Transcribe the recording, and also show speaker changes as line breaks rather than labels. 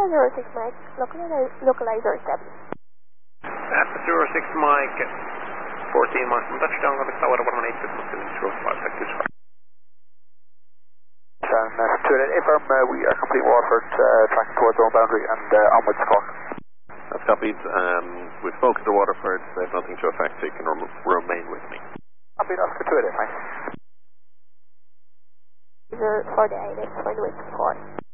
06 Mike, localizer 7.
At 06 Mike, 14 miles from touchdown, contact tower 118, control 5,
Affirm, we are complete Waterford, tracking towards our own boundary and onwards to Cork.
That's copied. We've spoken to Waterford, they have nothing to affect, so you can remain with me.
Copied, Oscar 288, thanks.
For the INS 28 to 4.